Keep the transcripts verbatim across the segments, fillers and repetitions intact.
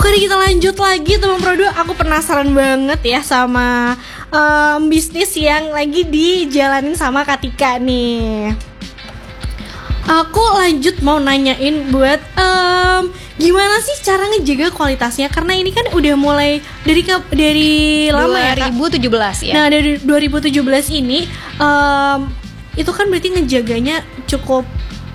Oke deh, kita lanjut lagi teman Produ. Aku penasaran banget ya sama um, bisnis yang lagi dijalanin sama Katika nih. Aku lanjut mau nanyain buat um, gimana sih cara ngejaga kualitasnya, karena ini kan udah mulai dari dari lama ya, dua ribu tujuh belas ya. Nah dari dua ribu tujuh belas ini um, itu kan berarti ngejaganya cukup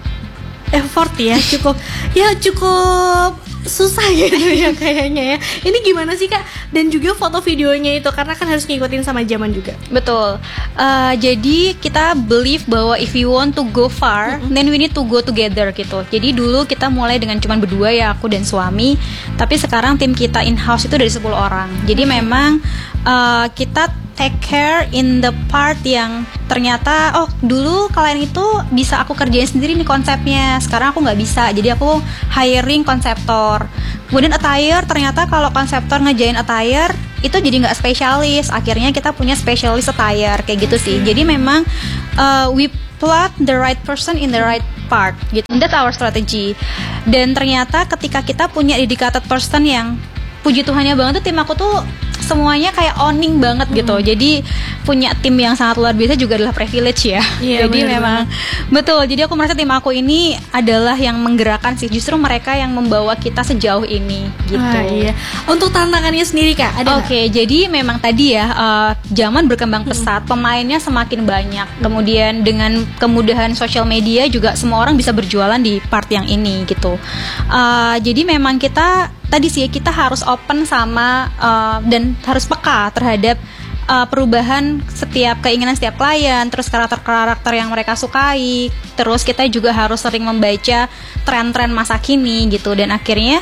effort ya, cukup ya cukup susah gitu ya kayaknya ya. Ini gimana sih Kak? Dan juga foto videonya itu karena kan harus ngikutin sama zaman juga. Betul. Uh, jadi kita believe bahwa if you want to go far, mm-hmm. then we need to go together gitu. Jadi dulu kita mulai dengan cuma berdua ya, aku dan suami. Tapi sekarang tim kita in-house itu dari sepuluh orang. Jadi memang uh, kita take care in the part yang ternyata oh dulu kalian itu bisa aku kerjain sendiri nih konsepnya, sekarang aku nggak bisa, jadi aku hiring konseptor. Kemudian attire, ternyata kalau konseptor ngejain attire itu jadi nggak spesialis, akhirnya kita punya spesialis attire kayak gitu sih. Jadi memang uh, we plot the right person in the right part gitu. That's our strategy. Dan ternyata ketika kita punya dedicated person yang puji Tuhannya banget tuh, tim aku tuh semuanya kayak owning banget gitu. Hmm. Jadi punya tim yang sangat luar biasa juga adalah privilege ya. Iya, jadi memang banget. Betul. Jadi aku merasa tim aku ini adalah yang menggerakkan sih. Justru mereka yang membawa kita sejauh ini gitu. Ah, iya. Untuk tantangannya sendiri Kak, ada Oke, okay, jadi memang tadi ya uh, zaman berkembang pesat, hmm. pemainnya semakin banyak. Kemudian dengan kemudahan sosial media juga semua orang bisa berjualan di part yang ini gitu. Uh, jadi memang kita tadi sih kita harus open sama uh, dan harus peka terhadap uh, perubahan setiap keinginan setiap klien, terus karakter-karakter yang mereka sukai, terus kita juga harus sering membaca tren-tren masa kini gitu. Dan akhirnya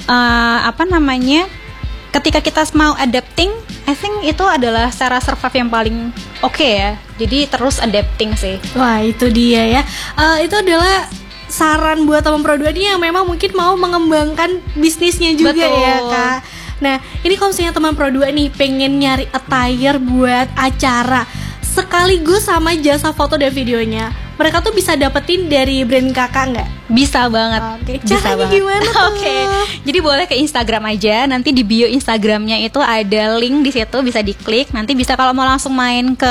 uh, apa namanya ketika kita mau adapting, I think itu adalah cara survive yang paling oke okay ya. Jadi terus adapting sih. Wah itu dia ya. Uh, itu adalah saran buat teman Produ ini yang memang mungkin mau mengembangkan bisnisnya juga. Betul. Ya Kak. Nah ini kalau misalnya teman Produ nih pengen nyari attire buat acara sekaligus sama jasa foto dan videonya, mereka tuh bisa dapetin dari brand Kakak nggak? Bisa banget. Oke, bisa caranya banget. Gimana tuh? Oke, jadi boleh ke Instagram aja. Nanti di bio Instagramnya itu ada link di situ, bisa diklik. Nanti bisa kalau mau langsung main ke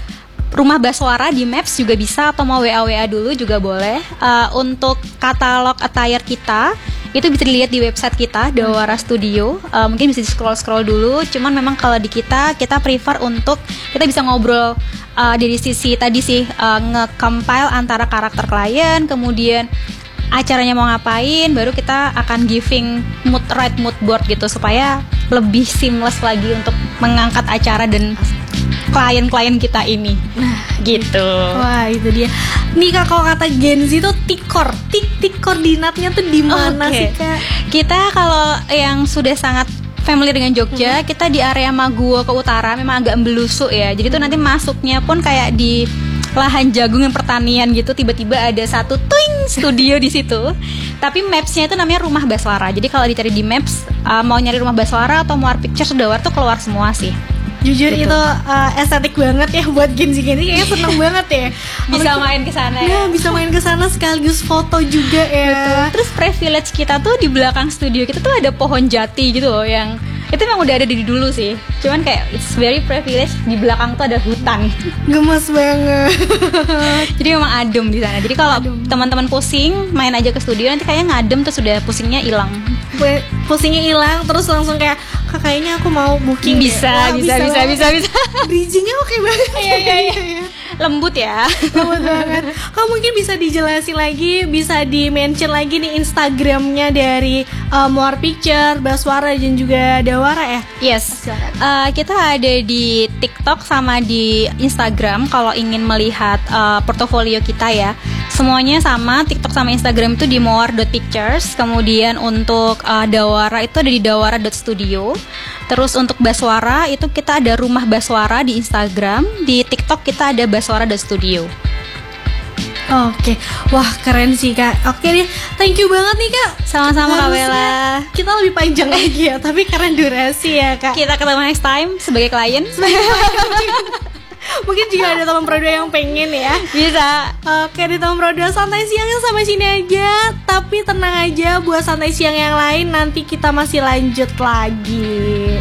Rumah Baswara di Maps juga bisa, atau mau W A W A dulu juga boleh. Uh, untuk katalog attire kita itu bisa dilihat di website kita Dawara Studio. Uh, mungkin bisa di scroll scroll dulu. Cuman memang kalau di kita kita prefer untuk kita bisa ngobrol uh, dari sisi tadi sih uh, nge-compile antara karakter klien, kemudian acaranya mau ngapain, baru kita akan giving mood right mood board gitu supaya lebih seamless lagi untuk mengangkat acara dan klien-klien kita ini. Nah, gitu. Wah, itu dia. Nih Kak, kalau kata Gen Z tuh tikor. Tik-tik koordinatnya tuh di mana okay. sih Kak? Kita kalau yang sudah sangat familiar dengan Jogja, hmm. kita di area Maguwo ke utara memang agak embelusuk ya. Jadi tuh nanti masuknya pun kayak di lahan jagung yang pertanian gitu, tiba-tiba ada satu twing studio di situ. Tapi mapsnya itu namanya Rumah Baswara. Jadi kalau dicari di Maps, uh, mau nyari Rumah Baswara atau Muar Pictures Dawara tuh keluar semua sih. Jujur gitu. Itu uh, estetik banget ya buat Gen Z Gen Z, kayaknya seneng banget ya. Bisa Apalagi, main ke sana ya. Ya, bisa main ke sana sekaligus foto juga ya. Betul. Terus privilege kita tuh di belakang studio kita tuh ada pohon jati gitu loh, yang itu memang udah ada dari dulu sih. Cuman kayak it's very privilege, di belakang tuh ada hutan. Gemes banget. Jadi memang adem di sana. Jadi kalau teman-teman pusing main aja ke studio, nanti kayaknya ngadem terus sudah pusingnya hilang. Pusingnya hilang terus langsung kayak Kak, kayaknya aku mau booking. Bisa, Wah, bisa, bisa, bisa, bisa, bisa. Bridgingnya oke banget. Iya, iya, iya. Lembut ya. Lembut banget. Kau mungkin bisa dijelasin lagi, bisa di mention lagi nih Instagramnya dari uh, Muar Picture, Baswara dan juga Dawara ya. Yes. Uh, kita ada di TikTok sama di Instagram kalau ingin melihat uh, portofolio kita ya. Semuanya sama, TikTok sama Instagram itu di muar dot pictures. Kemudian untuk uh, Dawara itu ada di dawara dot studio. Terus untuk Baswara itu kita ada Rumah Baswara di Instagram. Di TikTok kita ada baswara dot studio. Oke, wah keren sih Kak. Oke deh, thank you banget nih Kak. Sama-sama Kak Bella. Kita lebih panjang lagi ya, tapi keren durasi ya Kak. Kita ketemu next time sebagai klien. Mungkin juga ada teman Pro dua yang pengen ya. Bisa. Oke, di teman Pro dua santai siangnya sampai sini aja. Tapi tenang aja, buat santai siang yang lain nanti kita masih lanjut lagi.